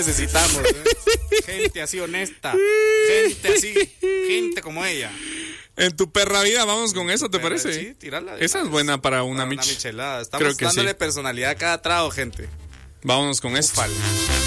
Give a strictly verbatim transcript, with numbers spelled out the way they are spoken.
necesitamos, ¿eh? Gente así honesta, gente así, gente como ella. En tu perra vida, vamos con eso, ¿te Pero, parece? Sí, tirarla. Esa es buena para una, para mich- una michelada. Estamos Creo que dándole sí. personalidad a cada trago, gente. Vámonos con esto. Ufal.